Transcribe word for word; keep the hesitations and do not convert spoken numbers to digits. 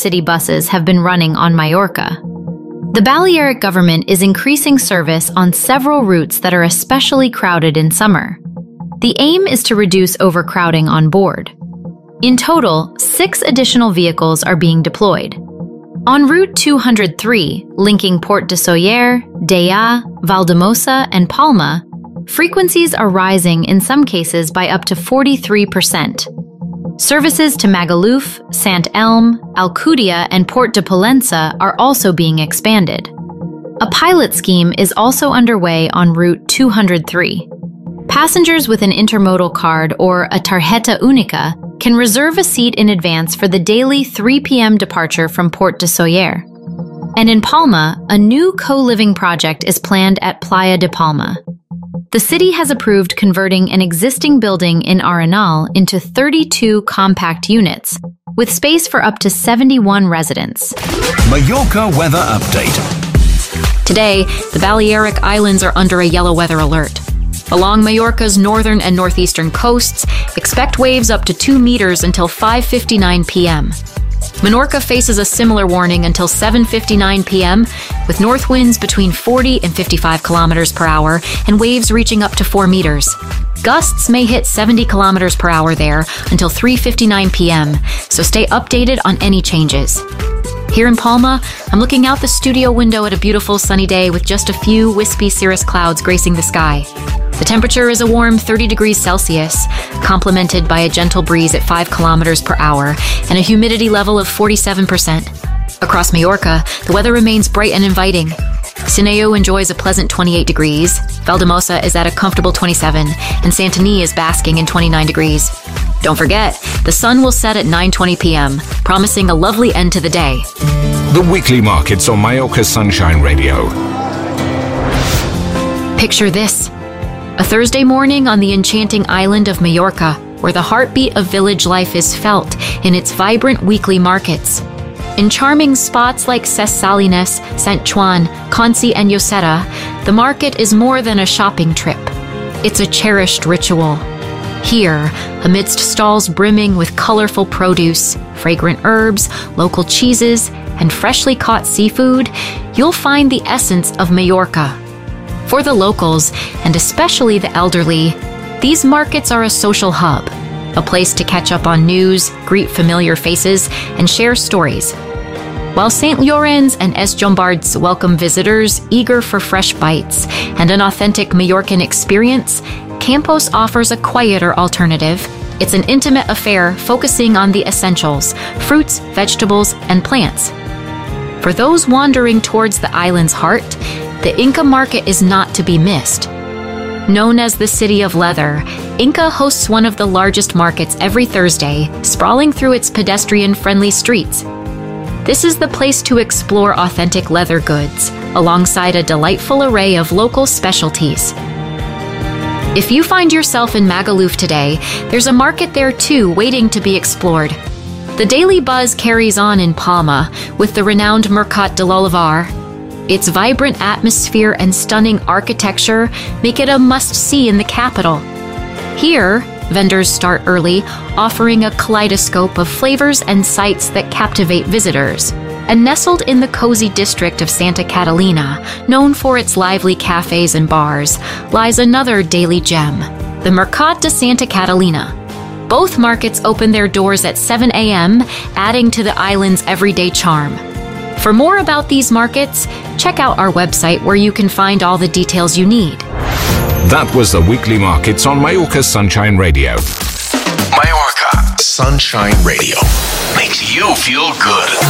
city buses have been running on Majorca. The Balearic government is increasing service on several routes that are especially crowded in summer. The aim is to reduce overcrowding on board. In total, six additional vehicles are being deployed. On Route two hundred three, linking Port de Sóller, Deià, Valldemossa, and Palma, frequencies are rising in some cases by up to forty-three percent. Services to Magaluf, Sant Elm, Alcúdia, and Port de Pollença are also being expanded. A pilot scheme is also underway on Route two hundred three. Passengers with an intermodal card or a tarjeta única can reserve a seat in advance for the daily three p m departure from Port de Sóller. And in Palma, a new co-living project is planned at Playa de Palma. The city has approved converting an existing building in Arenal into thirty-two compact units, with space for up to seventy-one residents. Majorca weather update. Today, the Balearic Islands are under a yellow weather alert. Along Majorca's northern and northeastern coasts, expect waves up to two meters until five fifty-nine p m Menorca faces a similar warning until seven fifty-nine p m, with north winds between forty and fifty-five kilometers per hour and waves reaching up to four meters. Gusts may hit seventy kilometers per hour there until three fifty-nine p m, so stay updated on any changes. Here in Palma, I'm looking out the studio window at a beautiful sunny day with just a few wispy cirrus clouds gracing the sky. The temperature is a warm thirty degrees Celsius, complemented by a gentle breeze at five kilometers per hour and a humidity level of forty-seven percent. Across Majorca, the weather remains bright and inviting. Sineu enjoys a pleasant twenty-eight degrees, Valldemossa is at a comfortable twenty-seven, and Santanyí is basking in twenty-nine degrees. Don't forget, the sun will set at nine twenty p m, promising a lovely end to the day. The weekly markets on Majorca Sunshine Radio. Picture this. A Thursday morning on the enchanting island of Majorca, where the heartbeat of village life is felt in its vibrant weekly markets. In charming spots like Ses Salines, Sant Joan, Conci, and Lloseta, the market is more than a shopping trip. It's a cherished ritual. Here, amidst stalls brimming with colorful produce, fragrant herbs, local cheeses, and freshly caught seafood, you'll find the essence of Majorca. For the locals, and especially the elderly, these markets are a social hub, a place to catch up on news, greet familiar faces, and share stories. While Saint Llorenç and Es Llombards welcome visitors eager for fresh bites and an authentic Majorcan experience, Campos offers a quieter alternative. It's an intimate affair focusing on the essentials, fruits, vegetables, and plants. For those wandering towards the island's heart, the Inca Market is not to be missed. Known as the City of Leather, Inca hosts one of the largest markets every Thursday, sprawling through its pedestrian-friendly streets. This is the place to explore authentic leather goods, alongside a delightful array of local specialties. If you find yourself in Magaluf today, there's a market there too waiting to be explored. The daily buzz carries on in Palma with the renowned Mercat de l'Olivar. Its vibrant atmosphere and stunning architecture make it a must-see in the capital. Here, vendors start early, offering a kaleidoscope of flavors and sights that captivate visitors. And nestled in the cozy district of Santa Catalina, known for its lively cafes and bars, lies another daily gem, the Mercat de Santa Catalina. Both markets open their doors at seven a m, adding to the island's everyday charm. For more about these markets, check out our website where you can find all the details you need. That was the weekly markets on Majorca Sunshine Radio. Majorca Sunshine Radio makes you feel good.